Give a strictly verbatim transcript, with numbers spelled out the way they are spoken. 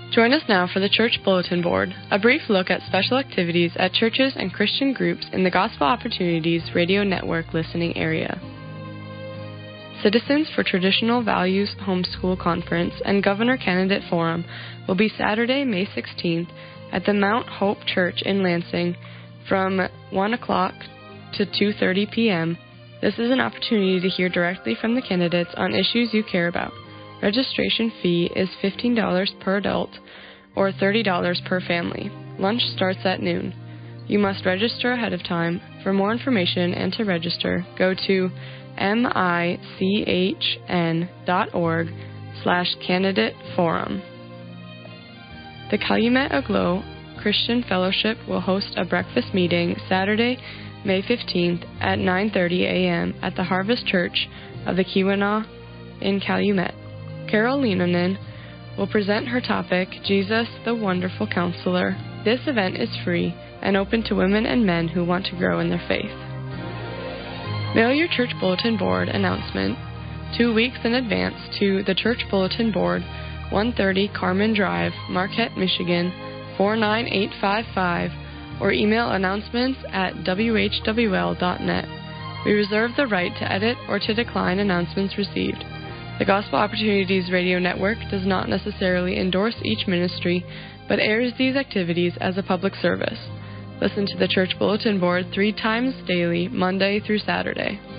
Join us now for the Church Bulletin Board, a brief look at special activities at churches and Christian groups in the Gospel Opportunities Radio Network listening area. Citizens for Traditional Values Homeschool Conference and Governor Candidate Forum will be Saturday, May sixteenth at the Mount Hope Church in Lansing from one o'clock to two thirty p.m. This is an opportunity to hear directly from the candidates on issues you care about. Registration fee is fifteen dollars per adult or thirty dollars per family. Lunch starts at noon. You must register ahead of time. For more information and to register, go to michn.org slash candidate forum. The Calumet Aglow Christian Fellowship will host a breakfast meeting Saturday, May fifteenth at nine thirty a.m. at the Harvest Church of the Keweenaw in Calumet. Carol Leinonen will present her topic, Jesus, the Wonderful Counselor. This event is free and open to women and men who want to grow in their faith. Mail your Church Bulletin Board announcement two weeks in advance to the Church Bulletin Board, one thirty Carmen Drive, Marquette, Michigan, four nine eight five five, or email announcements at w h w l dot net. We reserve the right to edit or to decline announcements received. The Gospel Opportunities Radio Network does not necessarily endorse each ministry, but airs these activities as a public service. Listen to the Church Bulletin Board three times daily, Monday through Saturday.